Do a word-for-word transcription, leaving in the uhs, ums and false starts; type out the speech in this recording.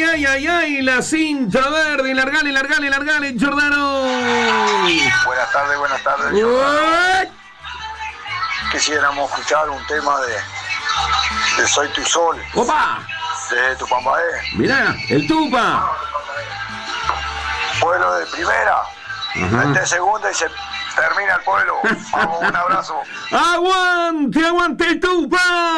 ay, ay, ay, la cinta verde, largale, largale, largale, Giordano. Buenas tardes, buenas tardes, Giordano. Quisiéramos escuchar un tema de, de Soy tu Sol. ¡Opa! De Tupambaé. Mirá, el Tupa. Pueblo de primera. Vente segunda y se termina el pueblo. Vamos, un abrazo. ¡Aguante, aguante el Tupa!